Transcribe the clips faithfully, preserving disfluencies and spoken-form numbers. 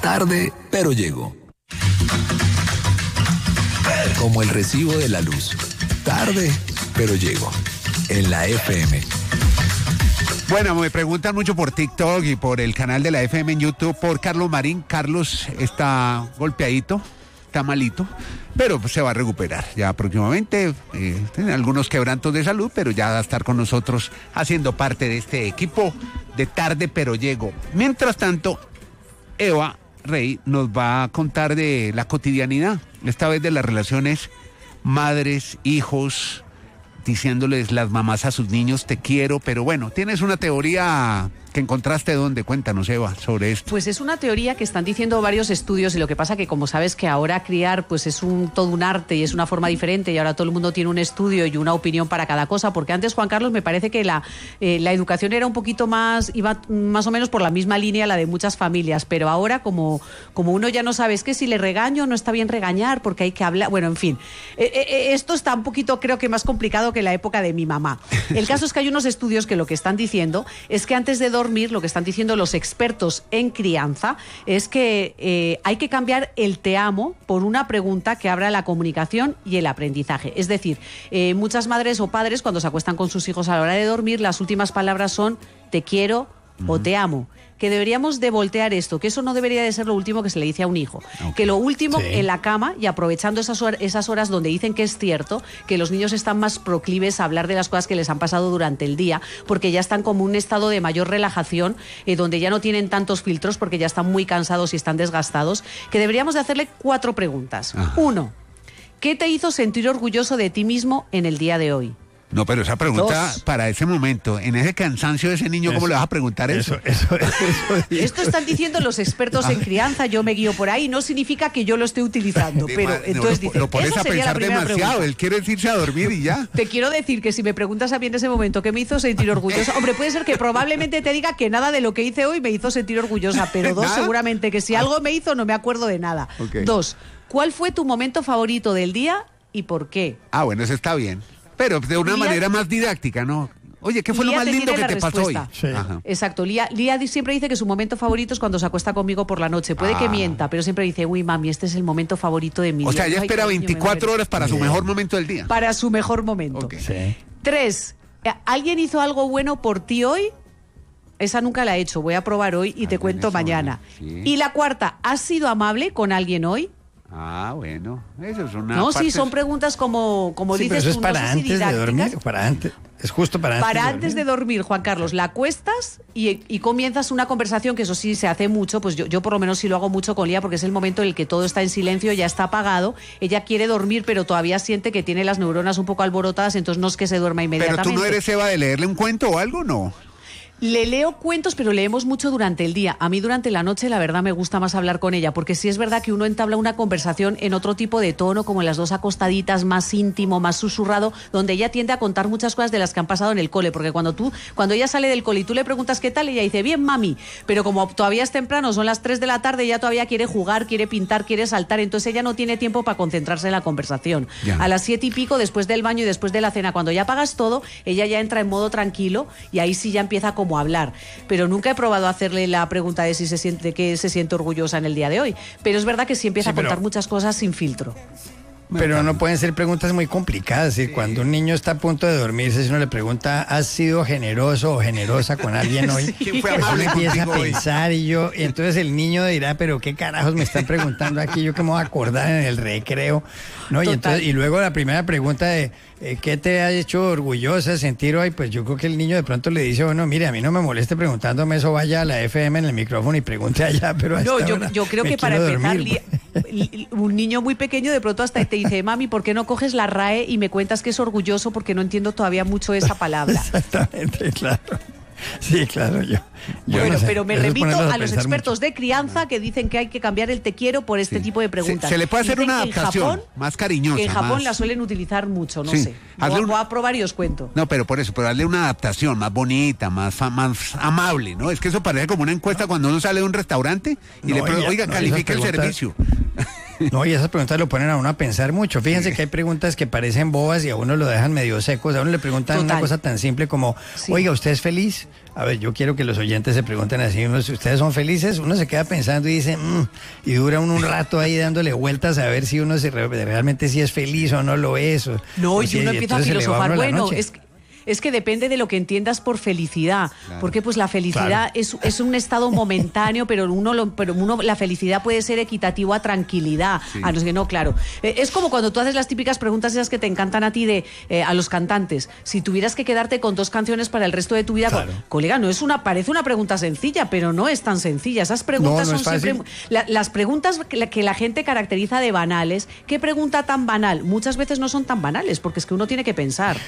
Tarde, pero llego. Como el recibo de la luz. Tarde, pero llego. En la F M. Bueno, me preguntan mucho por TikTok y por el canal de la F M en YouTube por Carlos Marín. Carlos está golpeadito, está malito, pero pues se va a recuperar ya próximamente. Eh, tiene algunos quebrantos de salud, pero ya va a estar con nosotros haciendo parte de este equipo de Tarde, pero llego. Mientras tanto, Eva Rey nos va a contar de la cotidianidad, esta vez de las relaciones madres, hijos, diciéndoles las mamás a sus niños te quiero, pero bueno, tienes una teoría que encontraste dónde, cuéntanos Eva, sobre esto. Pues es una teoría que están diciendo varios estudios y lo que pasa que como sabes que ahora criar pues es un todo un arte y es una forma diferente y ahora todo el mundo tiene un estudio y una opinión para cada cosa, porque antes, Juan Carlos, me parece que la, eh, la educación era un poquito más, iba más o menos por la misma línea la de muchas familias, pero ahora como, como uno ya no sabe, es que si le regaño no está bien regañar porque hay que hablar, bueno, en fin, eh, eh, esto está un poquito creo que más complicado que la época de mi mamá. El caso es que hay unos estudios que lo que están diciendo es que antes de dormir, lo que están diciendo los expertos en crianza es que eh, hay que cambiar el te amo por una pregunta que abra la comunicación y el aprendizaje. Es decir, eh, muchas madres o padres cuando se acuestan con sus hijos a la hora de dormir, las últimas palabras son te quiero uh-huh. o te amo. Que deberíamos de voltear esto, que eso no debería de ser lo último que se le dice a un hijo. Okay. Que lo último sí. en la cama, y aprovechando esas horas, esas horas donde dicen que es cierto, que los niños están más proclives a hablar de las cosas que les han pasado durante el día, porque ya están como un estado de mayor relajación, eh, donde ya no tienen tantos filtros, porque ya están muy cansados y están desgastados, que deberíamos de hacerle cuatro preguntas. Ajá. Uno, ¿qué te hizo sentir orgulloso de ti mismo en el día de hoy? No, pero esa pregunta Dos. para ese momento, en ese cansancio de ese niño, ¿cómo eso, le vas a preguntar eso? eso, eso, eso Esto están diciendo los expertos en crianza, yo me guío por ahí, no significa que yo lo esté utilizando, pero no, entonces no, dice, lo pones a pensar demasiado, pregunta. Él quiere irse a dormir y ya. Te quiero decir que si me preguntas a mí en ese momento qué me hizo sentir orgullosa, hombre, puede ser que probablemente te diga que nada de lo que hice hoy me hizo sentir orgullosa, pero dos, ¿nada? Seguramente que si algo me hizo no me acuerdo de nada. Okay. Dos, ¿cuál fue tu momento favorito del día y por qué? Ah, bueno, eso está bien. Pero de una Lía, manera más didáctica, ¿no? Oye, ¿qué fue Lía lo más lindo que te respuesta. pasó hoy? Sí. Ajá. Exacto. Lía, Lía siempre dice que su momento favorito es cuando se acuesta conmigo por la noche. Puede ah. que mienta, pero siempre dice, uy, mami, este es el momento favorito de mi o día. O sea, ella Ay, espera veinticuatro horas para Bien. su mejor momento del día. Para su mejor momento. Okay. Sí. Tres, ¿alguien hizo algo bueno por ti hoy? Esa nunca la he hecho. Voy a probar hoy y ah, te cuento mañana. Sí. Y la cuarta, ¿has sido amable con alguien hoy? Ah, bueno, eso es una No, parte... sí, son preguntas como, como sí, dices pero eso tú, es para no sé antes si de dormir, para antes, es justo para antes Para de antes dormir. de dormir, Juan Carlos, la acuestas y, y comienzas una conversación, que eso sí se hace mucho, pues yo, yo por lo menos sí lo hago mucho con Lía, porque es el momento en el que todo está en silencio, ya está apagado, ella quiere dormir, pero todavía siente que tiene las neuronas un poco alborotadas, entonces no es que se duerma inmediatamente. Pero tú no eres Eva de leerle un cuento o algo, ¿no? Le leo cuentos, pero leemos mucho durante el día. A mí durante la noche, la verdad, me gusta más hablar con ella, porque sí es verdad que uno entabla una conversación en otro tipo de tono, como en las dos acostaditas, más íntimo, más susurrado, donde ella tiende a contar muchas cosas de las que han pasado en el cole, porque cuando tú, cuando ella sale del cole y tú le preguntas qué tal, ella dice, bien, mami, pero como todavía es temprano, son las tres de la tarde, ella todavía quiere jugar, quiere pintar, quiere saltar, entonces ella no tiene tiempo para concentrarse en la conversación. Ya. A las siete y pico, después del baño y después de la cena, cuando ya pagas todo, ella ya entra en modo tranquilo y ahí sí ya empieza como a hablar. Pero nunca he probado a hacerle la pregunta de si se siente, de qué se siente orgullosa en el día de hoy. Pero es verdad que sí empieza sí, pero... a contar muchas cosas sin filtro. Pero no pueden ser preguntas muy complicadas. Sí. Cuando un niño está a punto de dormirse, si uno le pregunta, ¿has sido generoso o generosa con alguien hoy? ¿Quién fue amable? Uno empieza a hoy? pensar y yo, y entonces el niño dirá, pero qué carajos me están preguntando aquí, yo qué me voy a acordar en el recreo, ¿no? Y entonces, y luego la primera pregunta de eh, ¿qué te ha hecho orgullosa de sentir hoy? Pues yo creo que el niño de pronto le dice, bueno, mire, a mí no me moleste preguntándome eso, vaya a la F M en el micrófono y pregunte allá, pero a no, esta yo, hora yo creo me que para empezar, dormir, li, un niño muy pequeño de pronto hasta te dice, mami, ¿por qué no coges la R A E y me cuentas que es orgulloso? Porque no entiendo todavía mucho esa palabra. Exactamente, claro. Sí, claro, yo. yo bueno, no sé. pero me Eso remito a, a los expertos mucho. de crianza que dicen que hay que cambiar el te quiero por este sí. tipo de preguntas. Se, se le puede hacer dicen una adaptación Japón, más cariñosa. Que en Japón más... la suelen utilizar mucho, no sí. sé. Voy, un... voy a probar y os cuento. No, pero por eso, pero darle una adaptación más bonita, más, más amable, ¿no? Es que eso parece como una encuesta cuando uno sale de un restaurante y no, le pregunta, oiga, no, califica el servicio. No, y esas preguntas lo ponen a uno a pensar mucho. Fíjense que hay preguntas que parecen bobas y a uno lo dejan medio secos. A uno le preguntan Total. una cosa tan simple como, Sí. oiga, ¿usted es feliz? A ver, yo quiero que los oyentes se pregunten así, si ustedes son felices, uno se queda pensando y dice, mmm, y dura uno un rato ahí dándole vueltas a ver si uno se re- realmente sí es feliz o no lo es. O, No, o y si- uno empieza a entonces se le va filosofar. uno la Bueno, noche. es que, es que depende de lo que entiendas por felicidad. Claro. Porque pues la felicidad Claro. es, es un estado momentáneo, pero uno lo, pero uno la felicidad puede ser equitativo a tranquilidad. Sí. A no sé, no, claro. Eh, es como cuando tú haces las típicas preguntas esas que te encantan a ti de eh, a los cantantes. Si tuvieras que quedarte con dos canciones para el resto de tu vida, Claro. co- colega, no es una, parece una pregunta sencilla, pero no es tan sencilla. Esas preguntas No, no es son fácil. siempre la- las preguntas que la, que la gente caracteriza de banales. ¿Qué pregunta tan banal? Muchas veces no son tan banales, porque es que uno tiene que pensar.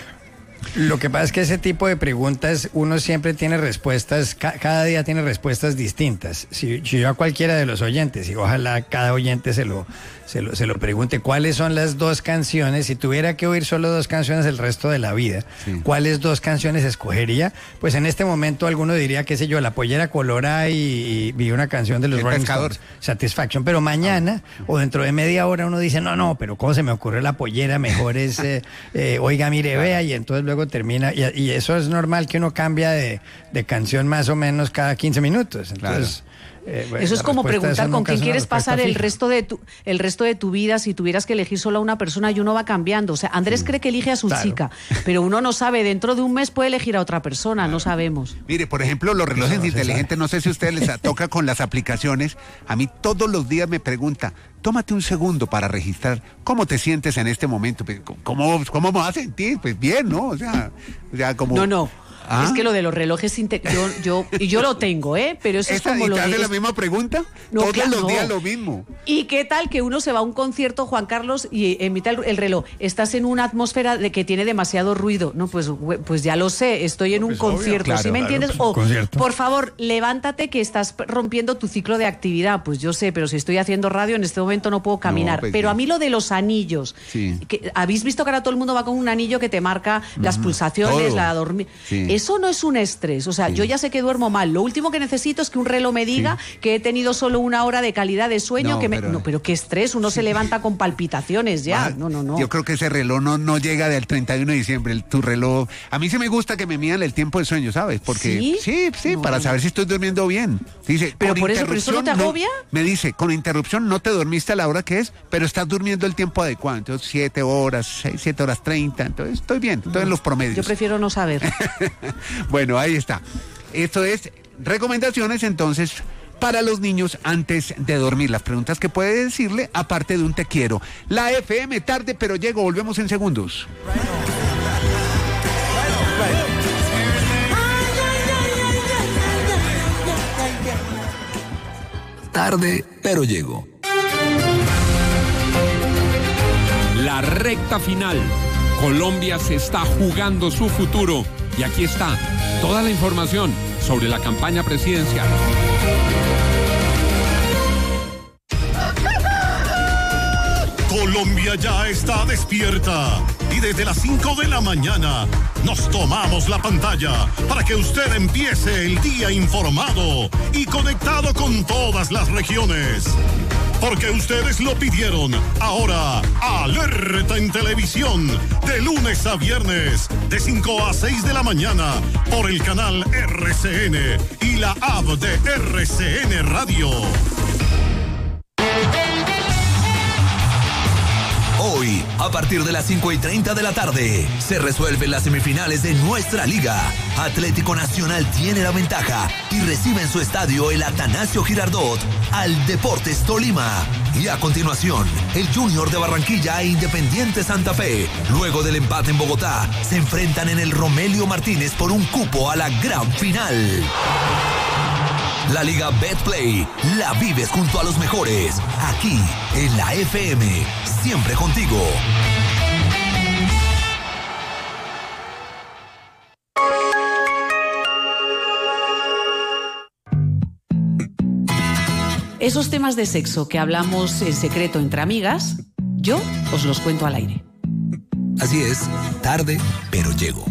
Lo que pasa es que ese tipo de preguntas uno siempre tiene respuestas, ca- cada día tiene respuestas distintas. Si, si yo a cualquiera de los oyentes, y ojalá cada oyente se lo, se lo, se lo pregunte, ¿cuáles son las dos canciones? Si tuviera que oír solo dos canciones el resto de la vida, Sí. ¿cuáles dos canciones escogería? Pues en este momento alguno diría, qué sé yo, La Pollera Colorada y, y vi una canción de los El Rolling Pescador. Stones, Satisfaction. Pero mañana o dentro de media hora uno dice, no, no, pero ¿cómo se me ocurre La Pollera? Mejor es, eh, eh, oiga, mire, vea, y entonces luego termina, y, y eso es normal que uno cambia de, de canción más o menos cada quince minutos. Entonces, eh, bueno, Eso es la como respuesta a preguntar eso con nunca quién es una quieres respuesta pasar el fija. resto de tu el resto de tu vida si tuvieras que elegir solo a una persona y uno va cambiando. O sea, Andrés cree que elige a su Claro. chica, pero uno no sabe, dentro de un mes puede elegir a otra persona, no sabemos. Mire, por ejemplo, los relojes no se inteligentes, no sé si a ustedes les toca con las aplicaciones. A mí todos los días me pregunta, tómate un segundo para registrar cómo te sientes en este momento. Pues, ¿Cómo, cómo me vas a sentir? Pues bien, ¿no? O sea, o sea como... No, no. ¿Ah? Es que lo de los relojes inte- yo, yo y yo lo tengo, ¿eh? Pero eso es ¿Esa, como ¿Y lo te hace de la misma pregunta? No, Todos claro, los no. días lo mismo. ¿Y qué tal que uno se va a un concierto, Juan Carlos, y emita el, el reloj? Estás en una atmósfera de que tiene demasiado ruido. No, pues, güey, pues ya lo sé, estoy en un Pues obvio, concierto, claro, ¿sí me claro, entiendes? pues, O, concierto. por favor, levántate que estás rompiendo tu ciclo de actividad. Pues yo sé, pero si estoy haciendo radio, en este momento no puedo caminar. pues pero sí. a mí lo de los anillos, Sí. que, ¿habéis visto que ahora todo el mundo va con un anillo que te marca las pulsaciones, Todo. la dormir? Sí. Eso no es un estrés. O sea, Sí. yo ya sé que duermo mal. Lo último que necesito es que un reloj me diga que he tenido solo una hora de calidad de sueño. No, que me... pero- no, pero qué estrés. Uno se levanta con palpitaciones ya. Ah, No, no, no. Yo creo que ese reloj no, no llega del treinta y uno de diciembre. El- tu reloj. A mí sí me gusta que me midan el tiempo de sueño, ¿sabes? Porque ¿Sí? sí, sí, No, para no. saber si estoy durmiendo bien. Dice, Pero con por eso, ¿pero eso no te interrupción agobia? me dice, con interrupción no te dormiste a la hora que es, pero estás durmiendo el tiempo adecuado. Entonces, siete horas, seis, siete horas treinta. Entonces, estoy bien. Estoy en los promedios. Yo prefiero no saber. Bueno, ahí está. Esto es recomendaciones entonces para los niños antes de dormir. Las preguntas que puede decirle aparte de un te quiero. La F M tarde, pero llego. Volvemos en segundos. Tarde, pero llego. La recta final. Colombia se está jugando su futuro y aquí está toda la información sobre la campaña presidencial. Colombia ya está despierta y desde las cinco de la mañana nos tomamos la pantalla para que usted empiece el día informado y conectado con todas las regiones. Porque ustedes lo pidieron. Ahora, alerta en televisión, de lunes a viernes, de cinco a seis de la mañana, por el canal R C N y la app de R C N Radio. Hoy, a partir de las cinco y treinta de la tarde, se resuelven las semifinales de nuestra liga. Atlético Nacional tiene la ventaja y recibe en su estadio el Atanasio Girardot al Deportes Tolima. Y a continuación, el Junior de Barranquilla e Independiente Santa Fe, luego del empate en Bogotá, se enfrentan en el Romelio Martínez por un cupo a la gran final. La Liga Betplay la vives junto a los mejores, aquí en la F M, siempre contigo. Esos temas de sexo que hablamos en secreto entre amigas, yo os los cuento al aire. Así es, tarde, pero llego.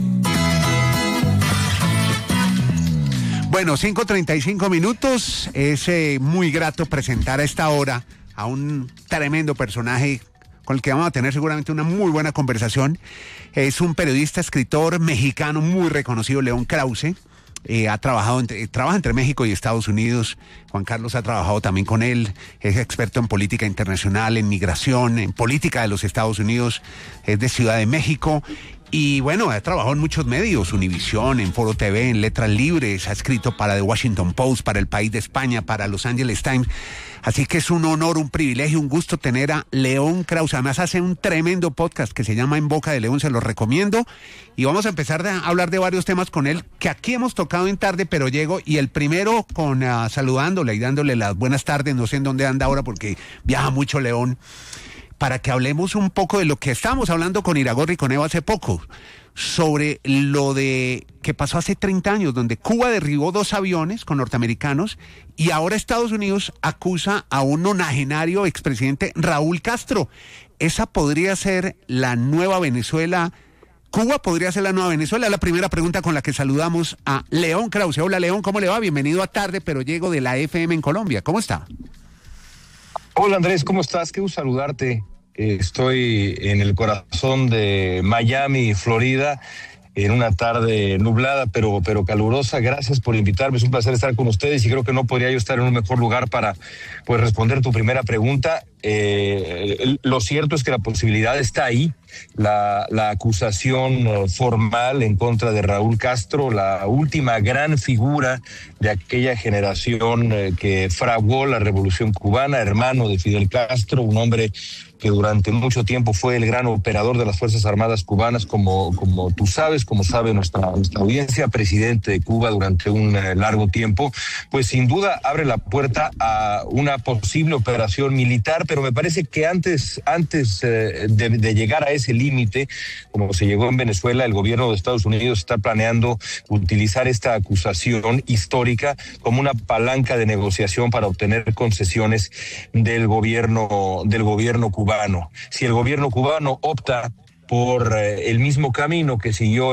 Bueno, cinco treinta y cinco minutos. Es eh, muy grato presentar a esta hora a un tremendo personaje con el que vamos a tener seguramente una muy buena conversación. Es un periodista, escritor mexicano muy reconocido, León Krause. Eh, ha trabajado entre, trabaja entre México y Estados Unidos. Juan Carlos ha trabajado también con él. Es experto en política internacional, en migración, en política de los Estados Unidos. Es de Ciudad de México. Y bueno, ha trabajado en muchos medios, Univisión, en Foro T V, en Letras Libres, ha escrito para The Washington Post, para El País de España, para Los Angeles Times. Así que es un honor, un privilegio, un gusto tener a León Krause. Además hace un tremendo podcast que se llama En Boca de León, se lo recomiendo. Y vamos a empezar a hablar de varios temas con él, que aquí hemos tocado en Tarde, pero llego. Y el primero con uh, saludándole y dándole las buenas tardes, no sé en dónde anda ahora porque viaja mucho León, para que hablemos un poco de lo que estábamos hablando con Iragorri y con Eva hace poco, sobre lo de que pasó hace treinta años, donde Cuba derribó dos aviones con norteamericanos y ahora Estados Unidos acusa a un nonagenario expresidente Raúl Castro. Esa podría ser la nueva Venezuela. Cuba podría ser la nueva Venezuela. La primera pregunta con la que saludamos a León Krause. Hola León, ¿cómo le va? Bienvenido a Tarde, pero llego de la F M en Colombia. ¿Cómo está? Hola Andrés, ¿cómo estás? Qué gusto saludarte. Estoy en el corazón de Miami, Florida, en una tarde nublada pero, pero calurosa. Gracias por invitarme, es un placer estar con ustedes y creo que no podría yo estar en un mejor lugar para pues, responder tu primera pregunta. Eh, lo cierto es que la posibilidad está ahí. La, la acusación formal en contra de Raúl Castro, la última gran figura de aquella generación que fraguó la Revolución Cubana, hermano de Fidel Castro, un hombre que durante mucho tiempo fue el gran operador de las Fuerzas Armadas cubanas, como, como tú sabes, como sabe nuestra, nuestra audiencia, presidente de Cuba durante un eh, largo tiempo, pues sin duda abre la puerta a una posible operación militar, pero me parece que antes, antes eh, de, de llegar a ese límite, como se llegó en Venezuela, el gobierno de Estados Unidos está planeando utilizar esta acusación histórica como una palanca de negociación para obtener concesiones del gobierno, del gobierno cubano. Si el gobierno cubano opta por eh, el mismo camino que siguió